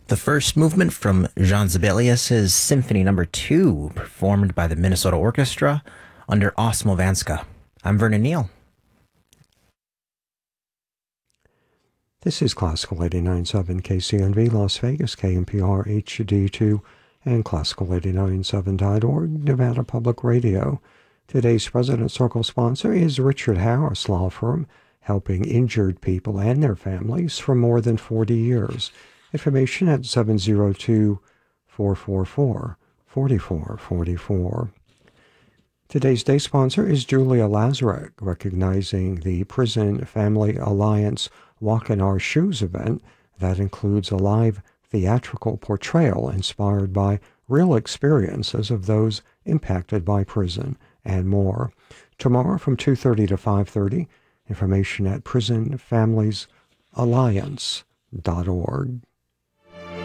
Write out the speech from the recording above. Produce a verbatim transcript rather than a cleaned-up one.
The first movement from Jean Sibelius's Symphony Number Two, performed by the Minnesota Orchestra under Osmo Vanska. I'm Vernon Neal. This is Classical eighty-nine point seven K C N V Las Vegas, K N P R H D two, and Classical eighty-nine point seven dot org, Nevada Public Radio. Today's President Circle sponsor is Richard Harris Law Firm, helping injured people and their families for more than forty years. Information at seven zero two, four four four, four four four four. Today's day sponsor is Julia Lazarek, recognizing the Prison Family Alliance Walk in Our Shoes event that includes a live theatrical portrayal inspired by real experiences of those impacted by prison and more. Tomorrow from two thirty to five thirty, information at prison families alliance dot org.